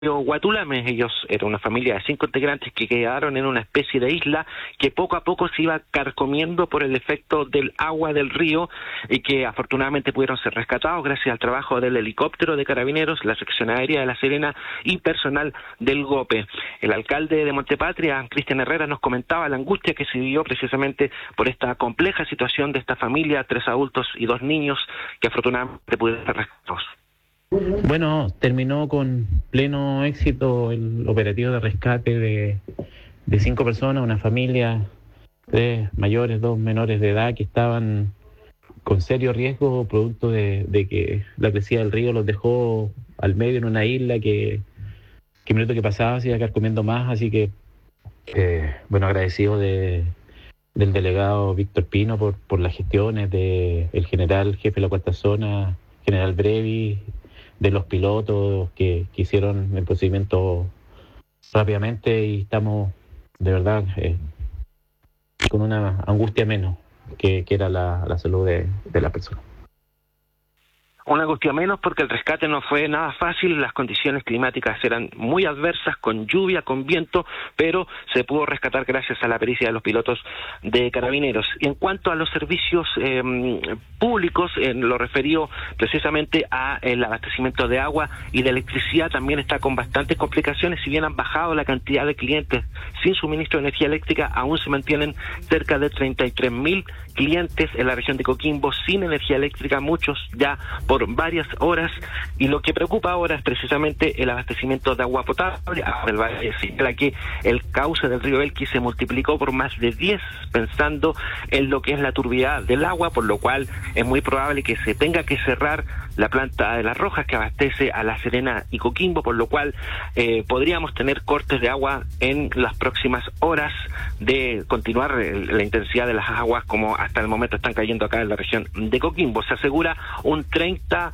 Guatulame. Ellos eran una familia de 5 integrantes que quedaron en una especie de isla que poco a poco se iba carcomiendo por el efecto del agua del río y que afortunadamente pudieron ser rescatados gracias al trabajo del helicóptero de Carabineros, la sección aérea de La Serena y personal del GOPE. El alcalde de Montepatria, Cristian Herrera, nos comentaba la angustia que se vivió precisamente por esta compleja situación de esta familia, 3 adultos y 2 niños que afortunadamente pudieron ser rescatados. Bueno, terminó con pleno éxito el operativo de rescate de 5 personas, una familia, 3 mayores, 2 menores de edad que estaban con serio riesgo producto de que la crecida del río los dejó al medio en una isla que minuto que pasaba se iba carcomiendo más, así que bueno, agradecido del delegado Víctor Pino por las gestiones, del general jefe de la cuarta zona, general Brevi, de los pilotos que hicieron el procedimiento rápidamente, y estamos de verdad con una angustia menos que era la salud de la persona. Una angustia menos porque el rescate no fue nada fácil, las condiciones climáticas eran muy adversas, con lluvia, con viento, pero se pudo rescatar gracias a la pericia de los pilotos de Carabineros. Y en cuanto a los servicios públicos, lo referido precisamente a el abastecimiento de agua y de electricidad, también está con bastantes complicaciones. Si bien han bajado la cantidad de clientes sin suministro de energía eléctrica, aún se mantienen cerca de 33.000 clientes en la región de Coquimbo sin energía eléctrica, muchos ya por varias horas, y lo que preocupa ahora es precisamente el abastecimiento de agua potable. El Valle señala que el cauce del río Elqui se multiplicó por más de 10, pensando en lo que es la turbidez del agua, por lo cual es muy probable que se tenga que cerrar la planta de Las Rojas que abastece a La Serena y Coquimbo, por lo cual podríamos tener cortes de agua en las próximas horas de continuar la intensidad de las aguas como hasta el momento están cayendo acá en la región de Coquimbo. Se asegura un 30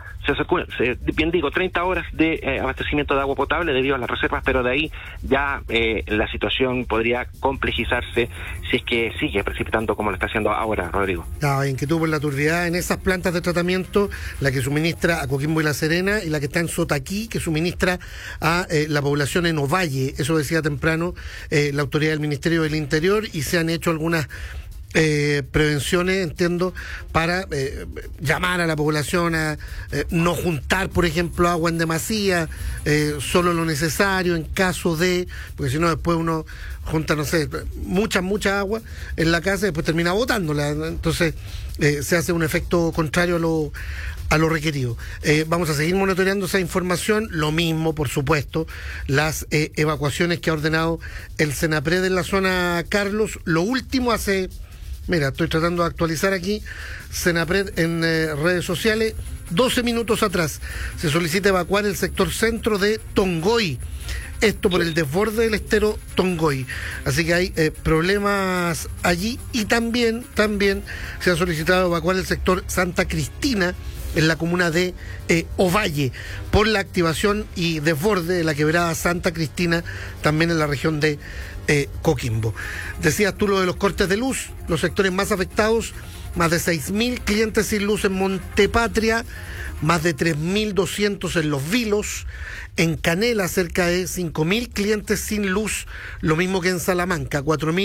horas de abastecimiento de agua potable debido a las reservas, pero de ahí ya la situación podría complejizarse si es que sigue precipitando como lo está haciendo ahora, Rodrigo. Inquietud por la turbidez en esas plantas de tratamiento, la que suministra a Coquimbo y La Serena, y la que está en Sotaquí, que suministra a la población en Ovalle. Eso decía temprano la autoridad del Ministerio del Interior, y se han hecho algunas prevenciones, entiendo, para llamar a la población a no juntar, por ejemplo, agua en demasía, solo lo necesario en caso de, porque si no después uno junta, no sé, mucha agua en la casa y después termina botándola, entonces se hace un efecto contrario a lo requerido. Vamos a seguir monitoreando esa información, lo mismo, por supuesto, las evacuaciones que ha ordenado el Senapred en la zona Carlos. Lo último estoy tratando de actualizar aquí, Senapred en redes sociales, 12 minutos atrás, se solicita evacuar el sector centro de Tongoy, esto por el desborde del estero Tongoy, así que hay problemas allí, y también se ha solicitado evacuar el sector Santa Cristina, en la comuna de Ovalle, por la activación y desborde de la quebrada Santa Cristina, también en la región de Coquimbo. Decías tú lo de los cortes de luz, los sectores más afectados, más de 6.000 clientes sin luz en Montepatria, más de 3.200 en Los Vilos, en Canela cerca de 5.000 clientes sin luz, lo mismo que en Salamanca,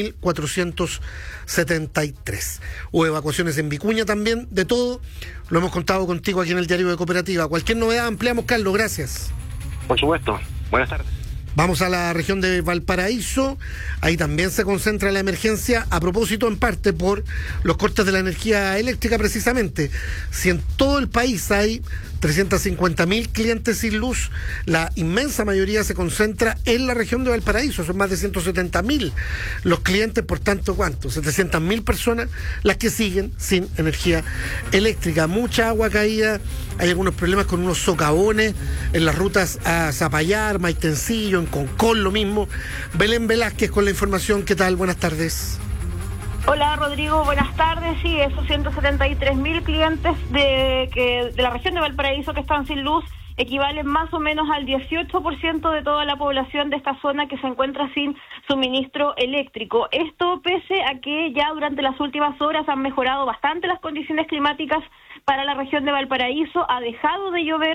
4.473. Hubo evacuaciones en Vicuña también, de todo, lo hemos contado contigo aquí en el Diario de Cooperativa. Cualquier novedad ampliamos, Carlos, gracias. Por supuesto, buenas tardes. Vamos a la región de Valparaíso, ahí también se concentra la emergencia, a propósito en parte por los cortes de la energía eléctrica precisamente. Si en todo el país hay 350.000 clientes sin luz, la inmensa mayoría se concentra en la región de Valparaíso, son más de 170.000 los clientes, por tanto, ¿cuánto? 700.000 personas las que siguen sin energía eléctrica. Mucha agua caída, hay algunos problemas con unos socavones en las rutas a Zapallar, Maitencillo, en Concón lo mismo. Belén Velázquez con la información, ¿qué tal? Buenas tardes. Hola Rodrigo, buenas tardes. Sí, esos 173.000 clientes de la región de Valparaíso que están sin luz equivalen más o menos al 18% de toda la población de esta zona que se encuentra sin suministro eléctrico. Esto pese a que ya durante las últimas horas han mejorado bastante las condiciones climáticas para la región de Valparaíso, ha dejado de llover.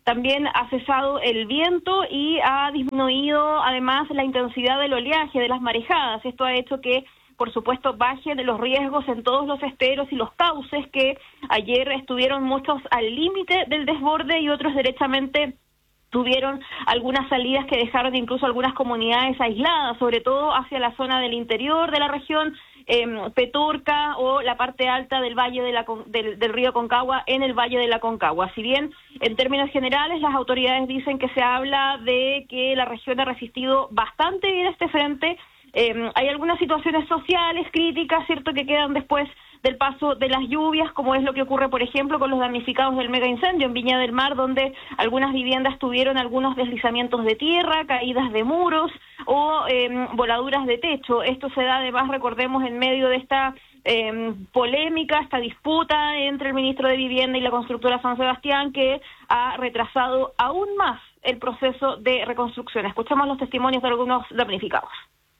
También ha cesado el viento y ha disminuido además la intensidad del oleaje, de las marejadas. Esto ha hecho que, por supuesto, bajen los riesgos en todos los esteros y los cauces, que ayer estuvieron muchos al límite del desborde y otros derechamente tuvieron algunas salidas que dejaron incluso algunas comunidades aisladas, sobre todo hacia la zona del interior de la región, Petorca o la parte alta del valle del río Concagua, en el valle de la Concagua. Si bien en términos generales las autoridades dicen que se habla de que la región ha resistido bastante bien este frente, hay algunas situaciones sociales críticas, cierto, que quedan después del paso de las lluvias, como es lo que ocurre, por ejemplo, con los damnificados del mega incendio en Viña del Mar, donde algunas viviendas tuvieron algunos deslizamientos de tierra, caídas de muros o voladuras de techo. Esto se da además, recordemos, en medio de esta polémica, esta disputa entre el ministro de Vivienda y la constructora San Sebastián, que ha retrasado aún más el proceso de reconstrucción. Escuchamos los testimonios de algunos damnificados.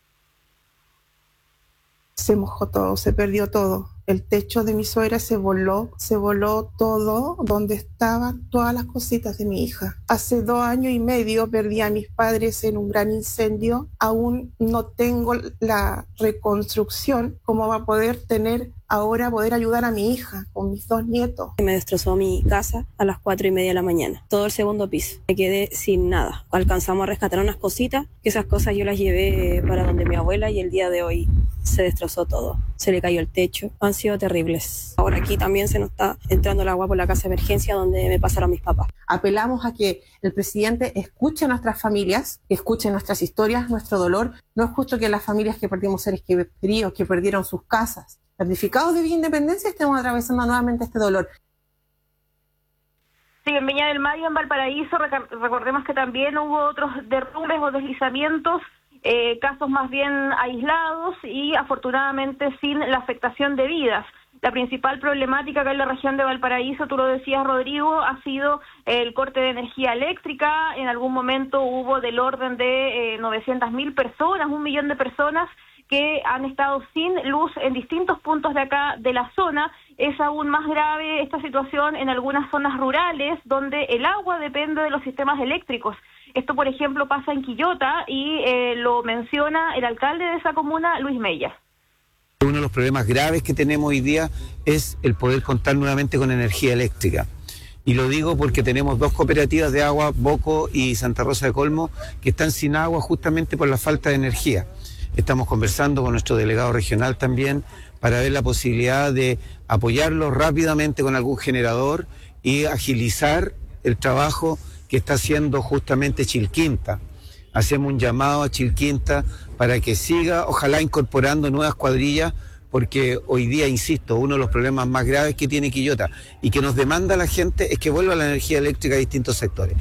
Se mojó todo, se perdió todo. El techo de mi suegra se voló todo donde estaban todas las cositas de mi hija. Hace 2 años y medio perdí a mis padres en un gran incendio. Aún no tengo la reconstrucción como va a poder ayudar a mi hija con mis 2 nietos. Me destrozó mi casa a las 4:30 de la mañana, todo el segundo piso. Me quedé sin nada. Alcanzamos a rescatar unas cositas, que esas cosas yo las llevé para donde mi abuela, y el día de hoy se destrozó todo. Se le cayó el techo. Han sido terribles. Ahora aquí también se nos está entrando el agua por la casa de emergencia donde me pasaron mis papás. Apelamos a que el presidente escuche a nuestras familias, que escuche nuestras historias, nuestro dolor. No es justo que las familias que perdimos seres queridos, que perdieron sus casas, damnificados de Villa Independencia, estemos atravesando nuevamente este dolor. Sí, en Viña del Mar y en Valparaíso, recordemos que también hubo otros derrumbes o deslizamientos, casos más bien aislados y afortunadamente sin la afectación de vidas. La principal problemática acá en la región de Valparaíso, tú lo decías, Rodrigo, ha sido el corte de energía eléctrica. En algún momento hubo del orden de 900.000 personas, 1 millón de personas que han estado sin luz en distintos puntos de acá de la zona. Es aún más grave esta situación en algunas zonas rurales donde el agua depende de los sistemas eléctricos. Esto, por ejemplo, pasa en Quillota y lo menciona el alcalde de esa comuna, Luis Mella. Uno de los problemas graves que tenemos hoy día es el poder contar nuevamente con energía eléctrica. Y lo digo porque tenemos 2 cooperativas de agua, Boco y Santa Rosa de Colmo, que están sin agua justamente por la falta de energía. Estamos conversando con nuestro delegado regional también para ver la posibilidad de apoyarlo rápidamente con algún generador y agilizar el trabajo que está haciendo justamente Chilquinta. Hacemos un llamado a Chilquinta para que siga, ojalá, incorporando nuevas cuadrillas, porque hoy día, insisto, uno de los problemas más graves que tiene Quillota y que nos demanda la gente es que vuelva la energía eléctrica a distintos sectores.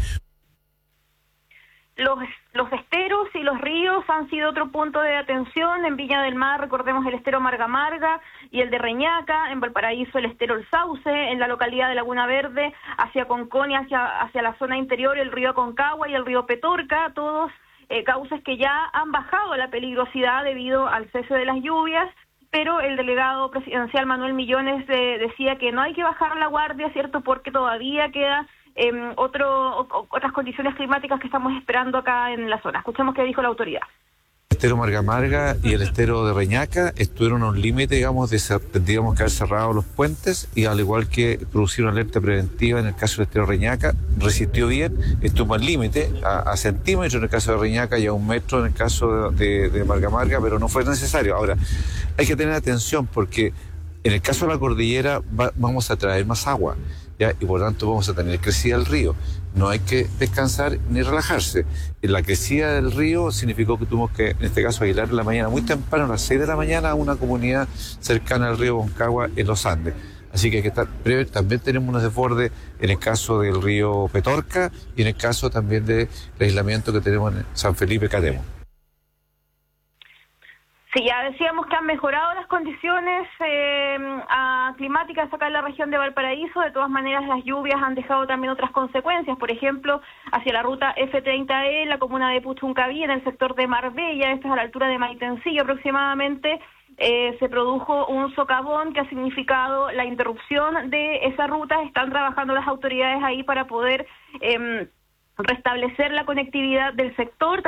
Los esteros y los ríos han sido otro punto de atención. En Viña del Mar, recordemos el estero Marga Marga y el de Reñaca. En Valparaíso, el estero El Sauce. En la localidad de Laguna Verde, hacia Concón y hacia la zona interior, el río Concagua y el río Petorca. Todos cauces que ya han bajado la peligrosidad debido al cese de las lluvias. Pero el delegado presidencial Manuel Millones decía que no hay que bajar la guardia, ¿cierto?, porque todavía queda otras condiciones climáticas que estamos esperando acá en la zona. Escuchemos qué dijo la autoridad. El estero Marga Marga y el estero de Reñaca estuvieron a un límite, digamos, tendríamos que haber cerrado los puentes, y al igual que producir una alerta preventiva en el caso del estero Reñaca, resistió bien, estuvo al límite, a centímetros en el caso de Reñaca y a 1 metro en el caso de Marga Marga, pero no fue necesario. Ahora, hay que tener atención porque en el caso de la cordillera vamos a traer más agua, ¿ya? Y por tanto vamos a tener crecida del río. No hay que descansar ni relajarse. La crecida del río significó que tuvimos que, en este caso, aislar en la mañana, muy temprano, a las 6 de la mañana, a una comunidad cercana al río Concagua en los Andes. Así que hay que estar breve. También tenemos unos desbordes en el caso del río Petorca y en el caso también del aislamiento que tenemos en San Felipe Catemo. Sí, ya decíamos que han mejorado las condiciones climáticas acá en la región de Valparaíso. De todas maneras, las lluvias han dejado también otras consecuencias. Por ejemplo, hacia la ruta F30E, la comuna de Puchuncaví, en el sector de Marbella, esto es a la altura de Maitencillo aproximadamente, se produjo un socavón que ha significado la interrupción de esa ruta. Están trabajando las autoridades ahí para poder restablecer la conectividad del sector.